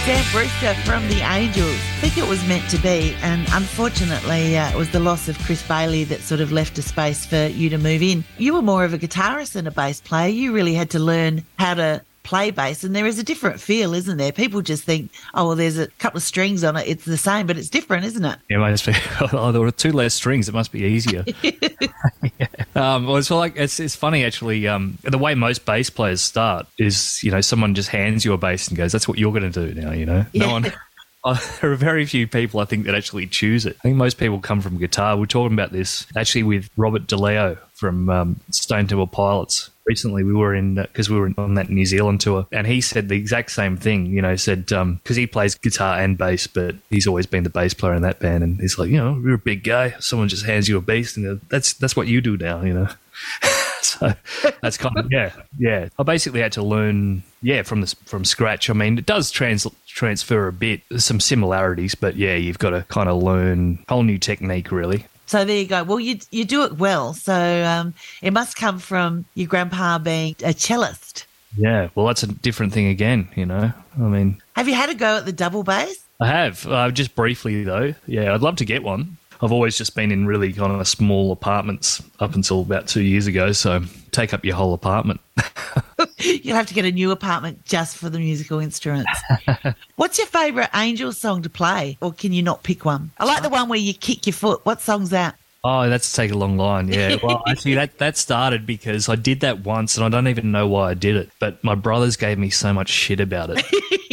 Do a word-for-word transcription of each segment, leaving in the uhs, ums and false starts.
Sam Brewster from the Angels. I think it was meant to be, and unfortunately uh, it was the loss of Chris Bailey that sort of left a space for you to move in. You were more of a guitarist than a bass player. You really had to learn how to play bass, and there is a different feel, isn't there? People just think, oh, well, there's a couple of strings on it, it's the same, but it's different, isn't it? Yeah, must be. Oh, there were two less strings. It must be easier. yeah. um, well, it's like it's it's funny actually. Um, the way most bass players start is, you know, someone just hands you a bass and goes, "That's what you're going to do now." You know, yeah. no one. Uh, there are very few people, I think, that actually choose it. I think most people come from guitar. We're talking about this actually with Robert DeLeo from um, Stone Temple Pilots. Recently, we were in, because uh, we were on that New Zealand tour, and he said the exact same thing, you know, said, because um, he plays guitar and bass, but he's always been the bass player in that band, and he's like, you know, you're a big guy. Someone just hands you a bass, and uh, that's that's what you do now, you know. So that's kind of, yeah, yeah. I basically had to learn, yeah, from the, from scratch. I mean, it does trans, transfer a bit. There's some similarities, but yeah, you've got to kind of learn a whole new technique, really. So there you go. Well, you you do it well. So um, it must come from your grandpa being a cellist. Yeah, well, that's a different thing again, you know. I mean... Have you had a go at the double bass? I have, uh, just briefly, though. Yeah, I'd love to get one. I've always just been in really kind of small apartments up until about two years ago, so take up your whole apartment. You'll have to get a new apartment just for the musical instruments. What's your favourite Angels song to play, or can you not pick one? I like the one where you kick your foot. What song's that? Oh, that's Take a Long Line, yeah. Well, actually, that, that started because I did that once, and I don't even know why I did it, but my brothers gave me so much shit about it.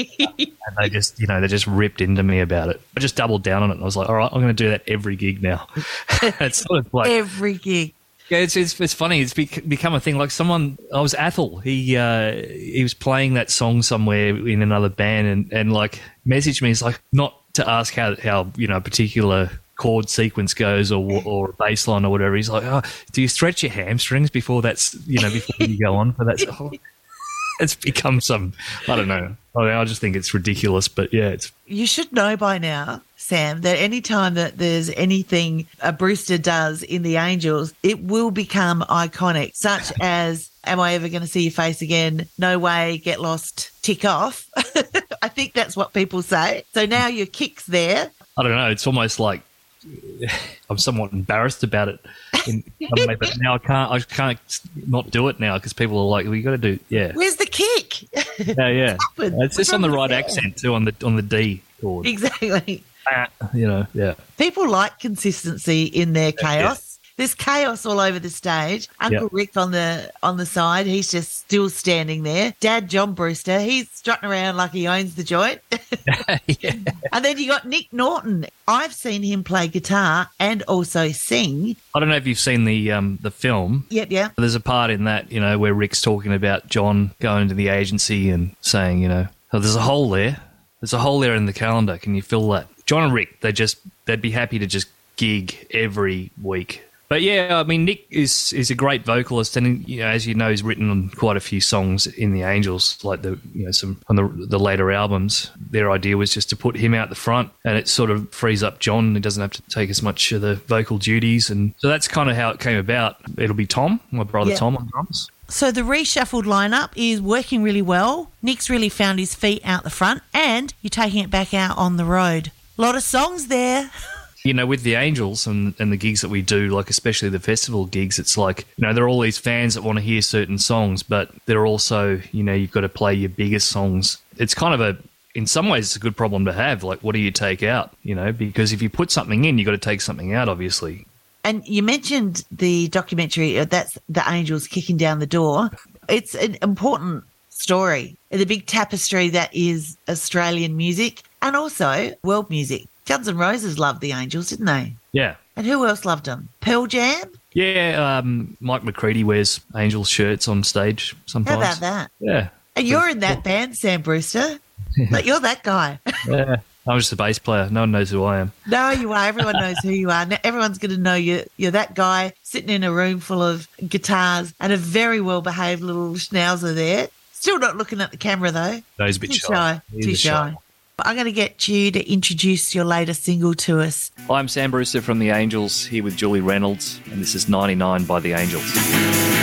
And they just, you know, they just ripped into me about it. I just doubled down on it, and I was like, all right, I'm going to do that every gig now. It's sort of like... Every gig. Yeah, it's, it's it's funny. It's bec- become a thing. Like someone, I was Athel. He uh, he was playing that song somewhere in another band, and, and like messaged me. It's like not to ask how how you know a particular chord sequence goes or or a bass line or whatever. He's like, oh, do you stretch your hamstrings before that's you know before you go on for that? Oh, it's become some, I don't know. I mean, I just think it's ridiculous, but yeah, it's. You should know by now, Sam, that any time that there's anything a Brewster does in the Angels, it will become iconic, such as, am I ever going to see your face again? No way, get lost, tick off. I think that's what people say. So now your kick's there. I don't know. It's almost like I'm somewhat embarrassed about it in some way, but now I can't. I can't not do it now because people are like, "We got to do." Yeah. Where's the kick? Yeah, yeah. It's just on the right accent too, on the on the D chord. Exactly. Ah, you know, yeah. People like consistency in their chaos. Yeah. There's chaos all over the stage. Uncle yep. Rick on the on the side, he's just still standing there. Dad, John Brewster, he's strutting around like he owns the joint. Yeah. And then you got Nick Norton. I've seen him play guitar and also sing. I don't know if you've seen the um, the film. Yep, yeah. There's a part in that, you know, where Rick's talking about John going to the agency and saying, you know, oh, there's a hole there. There's a hole there in the calendar. Can you fill that? John and Rick, they just they'd be happy to just gig every week. But yeah, I mean, Nick is is a great vocalist, and you know, as you know, he's written on quite a few songs in the Angels, like the you know some on the the later albums. Their idea was just to put him out the front, and it sort of frees up John. He doesn't have to take as much of the vocal duties, and so that's kind of how it came about. It'll be Tom, my brother yeah. Tom, on drums. So the reshuffled lineup is working really well. Nick's really found his feet out the front, and you're taking it back out on the road. A lot of songs there. You know, with the Angels and, and the gigs that we do, like especially the festival gigs, it's like, you know, there are all these fans that want to hear certain songs, but they're also, you know, you've got to play your biggest songs. It's kind of a, in some ways, it's a good problem to have. Like, what do you take out, you know? Because if you put something in, you've got to take something out, obviously. And you mentioned the documentary, that's The Angels Kicking Down the Door. It's an important story, the big tapestry that is Australian music and also world music. Guns N' Roses loved the Angels, didn't they? Yeah. And who else loved them? Pearl Jam? Yeah, um, Mike McCready wears Angels shirts on stage sometimes. How about that? Yeah. And you're in that band, Sam Brewster. Like, you're that guy. Yeah. I'm just a bass player. No one knows who I am. No, you are. Everyone knows who you are. Now, everyone's going to know you. You're that guy sitting in a room full of guitars and a very well-behaved little schnauzer there. Still not looking at the camera, though. No, he's a bit Too shy. shy. He's Too shy. shy. I'm going to get you to introduce your latest single to us. I'm Sam Brewster from The Angels, here with Julie Reynolds, and this is ninety-nine by The Angels.